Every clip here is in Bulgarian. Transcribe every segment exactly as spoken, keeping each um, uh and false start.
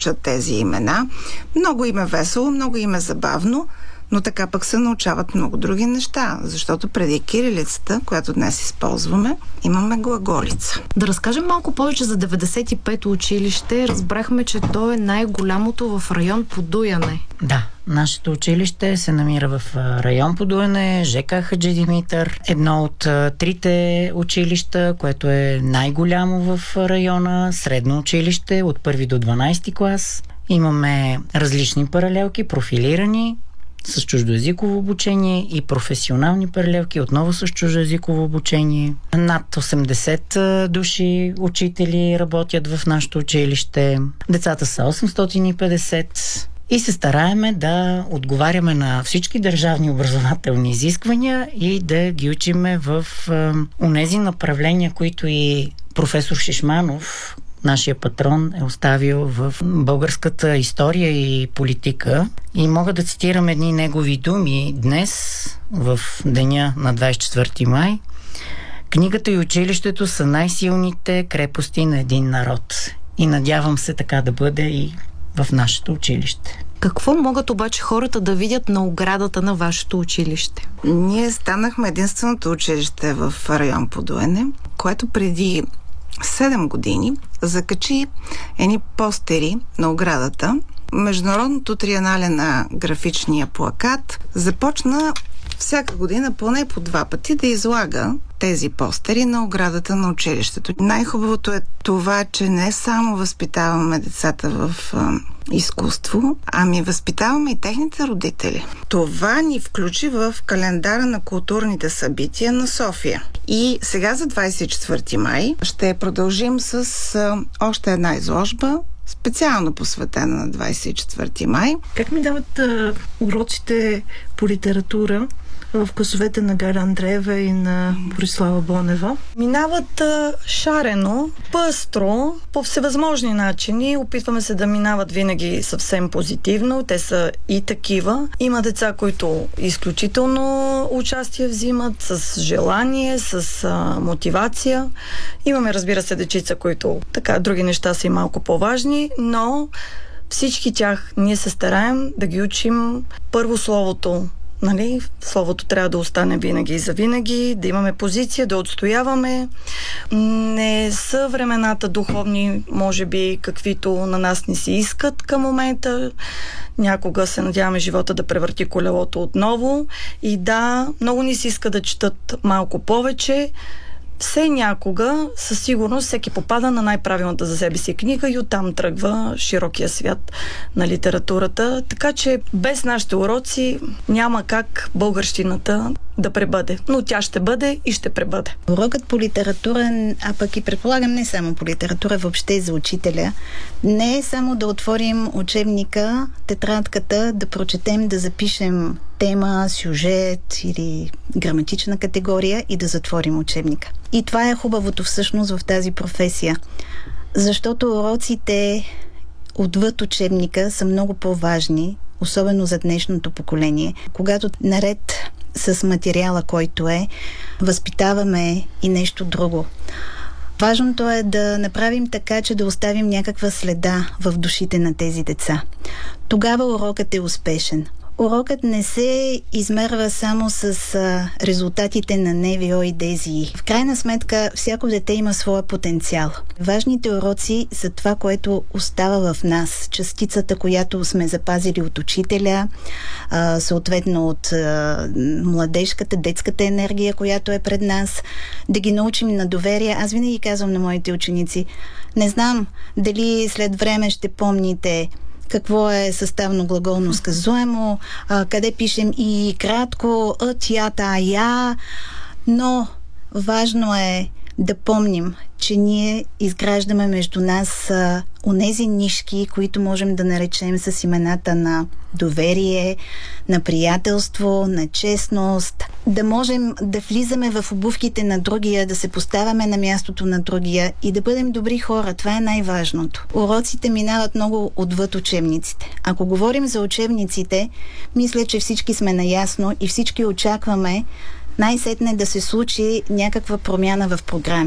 научат тези имена. Много им е весело, много им е забавно, но така пък се научават много други неща, защото преди кирилицата, която днес използваме, имаме глаголица. Да разкажем малко повече за деветдесет и пето училище. Разбрахме, че то е най-голямото в район Подуяне. Да, нашето училище се намира в район Подуяне, ЖК Хаджи Димитър, едно от трите училища, което е най-голямо в района, средно училище от първи до дванадесети клас. Имаме различни паралелки, профилирани, с чуждоезиково обучение и професионални паралелки, отново с чуждоезиково обучение. Над осемдесет души учители работят в нашето училище. Децата са осемстотин и петдесет и се стараеме да отговаряме на всички държавни образователни изисквания и да ги учиме в е, онези направления, които и професор Шишманов, нашия патрон, е оставил в българската история и политика. И мога да цитирам едни негови думи днес, в деня на двадесет и четвърти май. Книгата и училището са най-силните крепости на един народ. И надявам се така да бъде и в нашето училище. Какво могат обаче хората да видят на оградата на вашето училище? Ние станахме единственото училище в район Подуяне, което преди седем години закачи едни постери на оградата. Международното триенале на графичния плакат започна всяка година поне по два пъти да излага тези постери на оградата на училището. Най-хубавото е това, че не само възпитаваме децата в а, изкуство, ами възпитаваме и техните родители. Това ни включи в календара на културните събития на София. И сега за двадесет и четвърти май ще продължим с а, още една изложба, специално посветена на двадесет и четвърти май. Как ми дават а, уроците по литература в класовете на Галя Андреева и на Борислава Бонева? Минават а, шарено, пъстро, по всевъзможни начини. Опитваме се да минават винаги съвсем позитивно. Те са и такива. Има деца, които изключително участие взимат, с желание, с а, мотивация. Имаме, разбира се, дечица, които така, други неща са и малко по-важни, но всички тях ние се стараем да ги учим първо словото. Нали? Словото трябва да остане винаги и завинаги, да имаме позиция, да отстояваме. Не са времената духовни, може би, каквито на нас не си искат към момента. Някога се надяваме живота да превърти колелото отново. И да, много ни се иска да четат малко повече. Все някога, със сигурност, всеки попада на най-правилната за себе си книга и оттам тръгва широкия свят на литературата. Така че без нашите уроци няма как българщината да пребъде. Но тя ще бъде и ще пребъде. Урокът по литература, а пък и предполагам не само по литература, въобще и за учителя, не е само да отворим учебника, тетрадката, да прочетем, да запишем тема, сюжет или граматична категория и да затворим учебника. И това е хубавото всъщност в тази професия. Защото уроците отвъд учебника са много по-важни, особено за днешното поколение. Когато наред с материала, който е, възпитаваме и нещо друго. Важното е да направим така, че да оставим някаква следа в душите на тези деца. Тогава урокът е успешен. Урокът не се измерва само с а, резултатите на НВО и ДЕЗИ. В крайна сметка, всяко дете има своя потенциал. Важните уроци са това, което остава в нас. Частицата, която сме запазили от учителя, а, съответно от а, младежката, детската енергия, която е пред нас. Да ги научим на доверие. Аз винаги казвам на моите ученици, не знам дали след време ще помните какво е съставно глаголно сказуемо, а, къде пишем и кратко, а, тя, та, я, но важно е да помним, че ние изграждаме между нас а, онези нишки, които можем да наречем с имената на доверие, на приятелство, на честност, да можем да влизаме в обувките на другия, да се поставяме на мястото на другия и да бъдем добри хора. Това е най-важното. Уроците минават много отвъд учебниците. Ако говорим за учебниците, мисля, че всички сме наясно и всички очакваме най-сетне да се случи някаква промяна в програмите.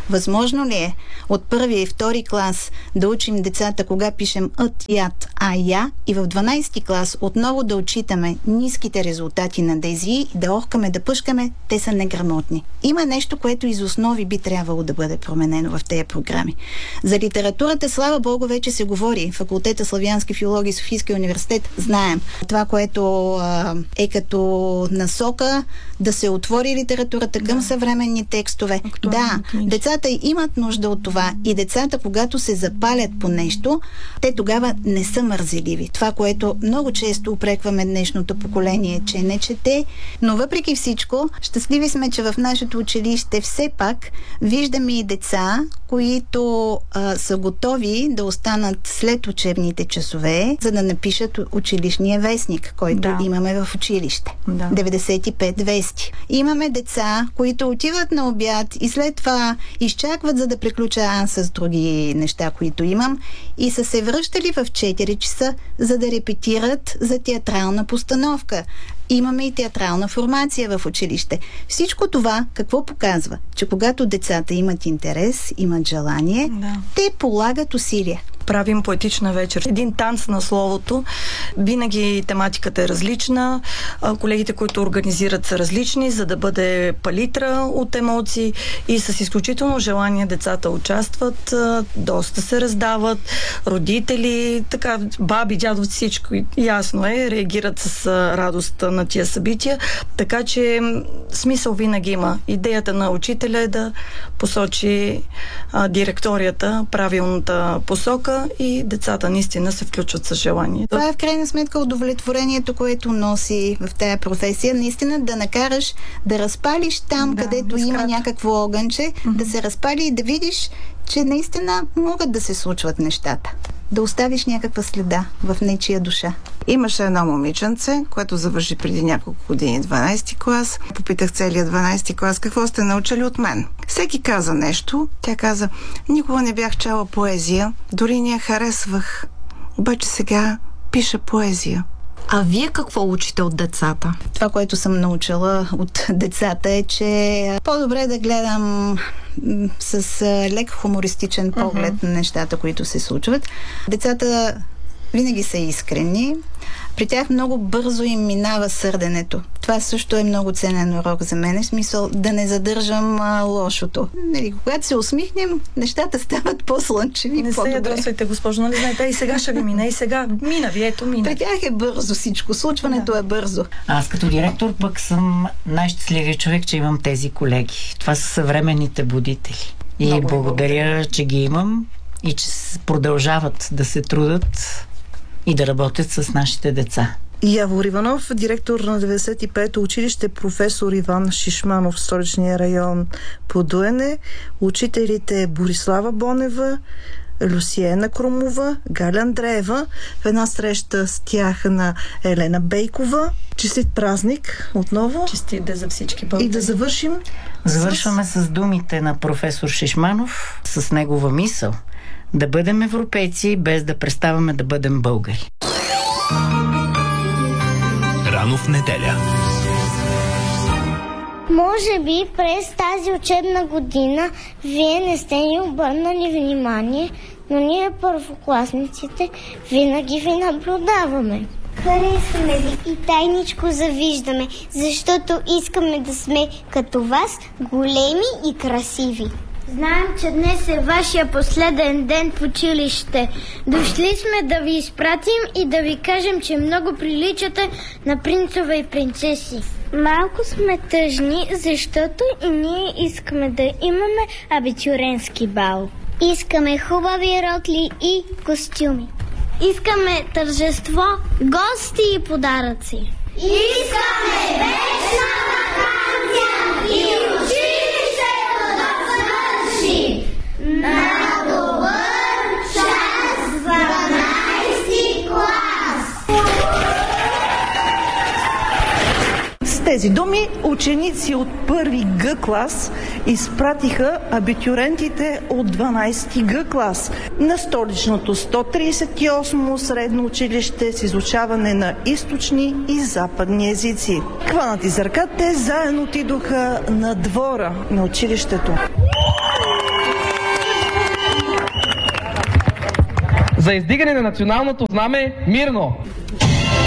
Възможно ли е от първи и втори клас да учим децата кога пишем ът, ят, а, я и в дванайсети клас отново да отчитаме ниските резултати на тези и да охкаме, да пъшкаме, те са неграмотни. Има нещо, което из основи би трябвало да бъде променено в тези програми. За литературата, слава Богу, вече се говори. Факултета славянски филологии, Софийския университет, знаем. Това, което а, е като насока да се отвори литературата към да. съвременни текстове. Актуални да, книжи. Децата имат нужда от това и децата, когато се запалят по нещо, те тогава не са мързеливи. Това, което много често упрекваме днешното поколение, че не чете, но въпреки всичко, щастливи сме, че в нашето училище все пак виждаме и деца, които а, са готови да останат след учебните часове, за да напишат училищния вестник, който да. имаме в училище. Да. деветдесет и пет двеста. Имаме деца, които отиват на обяд и след това изчакват, за да приключа аз с други неща, които имам, и са се връщали в четири часа, за да репетират за театрална постановка. Имаме и театрална формация в училище. Всичко това какво показва? Че когато децата имат интерес, имат желание, да. те полагат усилия. Правим поетична вечер. Един танц на словото. Винаги тематиката е различна. Колегите, които организират, са различни, за да бъде палитра от емоции и с изключително желание децата участват. Доста се раздават. Родители, така, баби, дядовци, всичко ясно е, реагират с радост на тия събития. Така че смисъл винаги има. Идеята на учителя е да посочи а, директорията правилната посока и децата наистина се включват с желание. Това е в крайна сметка удовлетворението, което носи в тая професия. Наистина да накараш да разпалиш там, да, където безкрат. има някакво огънче, mm-hmm. да се разпали и да видиш, че наистина могат да се случват нещата. Да оставиш някаква следа в нечия душа. Имаше едно момиченце, което завърши преди няколко години дванайсети клас. Попитах целия дванайсети клас, какво сте научили от мен? Всеки каза нещо. Тя каза, никога не бях чела поезия, дори не я харесвах. Обаче сега пиша поезия. А вие какво учите от децата? Това, което съм научила от децата е, че по-добре да гледам с лек хумористичен поглед uh-huh. на нещата, които се случват. Децата винаги са искрени. При тях много бързо им минава сърденето. Това също е много ценен урок за мен. В смисъл да не задържам а, лошото. Нали, когато се усмихнем, нещата стават по-слънчеви. Не по-добре. се ядосвайте, госпожо, нали знаете, и сега ще ви мине, и сега мина ви, ето мина. При тях е бързо всичко. Случването да. е бързо. Аз като директор пък съм най-щастливият човек, че имам тези колеги. Това са съвременните будители. И много благодаря, благодаря, че ги имам и че продължават да се трудят и да работят с нашите деца. Явор Иванов, директор на деветдесет и пето училище, професор Иван Шишманов в столичния район Подуене, учителите Борислава Бонева, Люсиена Крумова, Галя Андреева, в една среща с тях на Елена Бейкова. Честит празник отново. Честит да за всички българи. И да завършим. Завършваме с... с думите на професор Шишманов, с негова мисъл. Да бъдем европейци, без да преставаме да бъдем българи. Рано в неделя. Може би през тази учебна година вие не сте ни обърнали внимание, но ние първокласниците винаги ви наблюдаваме. Харесваме ви и тайничко завиждаме, защото искаме да сме като вас, големи и красиви. Знаем, че днес е вашия последен ден в училище. Дошли сме да ви изпратим и да ви кажем, че много приличате на принцове и принцеси. Малко сме тъжни, защото и ние искаме да имаме абитюренски бал. Искаме хубави рокли и костюми. Искаме тържество, гости и подаръци. Искаме вечна ваканция и училището да свърши. На добър час, дванайсети клас! С тези думи ученици от първи Г клас изпратиха абитюрентите от дванайсети Г клас на столичното сто тридесет и осмо средно училище с изучаване на източни и западни езици. Хванати за ръка, те заедно отидоха на двора на училището. за издигане на националното знаме мирно.